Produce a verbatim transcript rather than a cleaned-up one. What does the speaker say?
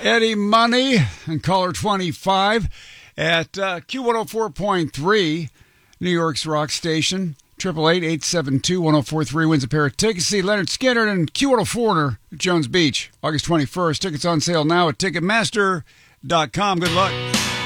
Eddie Money and caller twenty-five at uh, Q one oh four point three, New York's rock station. Triple eight eight seven two one zero four three wins a pair of tickets. See Leonard Skinner and Q one oh four at Jones Beach, August twenty-first. Tickets on sale now at Ticketmaster dot com. Good luck.